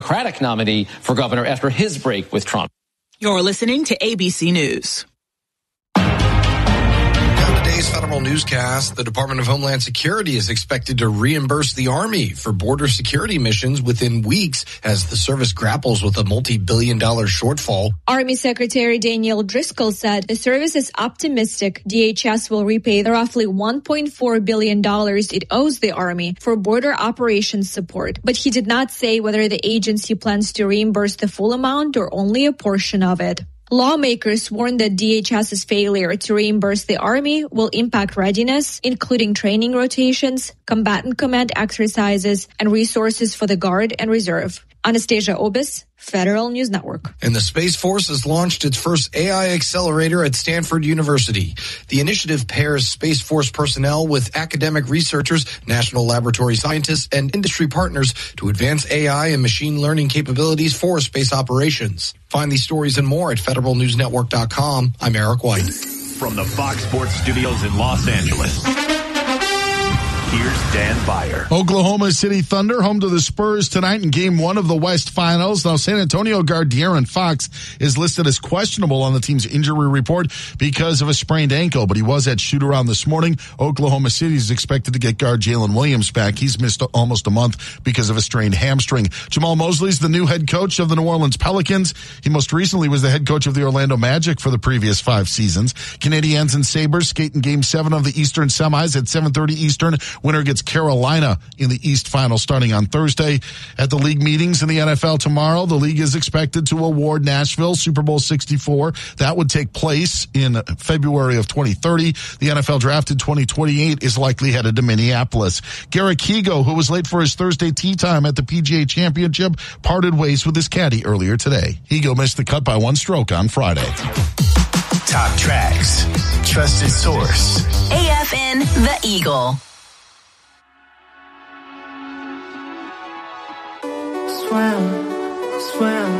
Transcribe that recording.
Democratic nominee for governor after his break with Trump. You're listening to ABC News. Today's federal newscast, the Department of Homeland Security is expected to reimburse the Army for border security missions within weeks as the service grapples with a multi-billion-dollar shortfall. Army Secretary Daniel Driscoll said the service is optimistic DHS will repay the roughly $1.4 billion it owes the Army for border operations support. But he did not say whether the agency plans to reimburse the full amount or only a portion of it. Lawmakers warned that DHS's failure to reimburse the Army will impact readiness, including training rotations, combatant command exercises, and resources for the Guard and Reserve. Anastasia Obis, Federal News Network. And the Space Force has launched its first AI accelerator at Stanford University. The initiative pairs Space Force personnel with academic researchers, national laboratory scientists, and industry partners to advance AI and machine learning capabilities for space operations. Find these stories and more at federalnewsnetwork.com. I'm Eric White. From the Fox Sports Studios in Los Angeles, here's Dan Byer. Oklahoma City Thunder home to the Spurs tonight in Game 1 of the West Finals. Now, San Antonio guard De'Aaron Fox is listed as questionable on the team's injury report because of a sprained ankle, but he was at shoot-around this morning. Oklahoma City is expected to get guard Jalen Williams back. He's missed almost a month because of a strained hamstring. Jamal Mosley's the new head coach of the New Orleans Pelicans. He most recently was the head coach of the Orlando Magic for the previous 5 seasons. Canadiens and Sabres skate in Game 7 of the Eastern semis at 7:30 Eastern. Winner gets Carolina in the East Final starting on Thursday. At the league meetings in the NFL tomorrow, the league is expected to award Nashville Super Bowl 64. That would take place in February of 2030. The NFL draft in 2028 is likely headed to Minneapolis. Garrick Higo, who was late for his Thursday tee time at the PGA Championship, parted ways with his caddy earlier today. Higo missed the cut by 1 stroke on Friday. Top tracks, trusted source. AFN The Eagle. Swim, swim.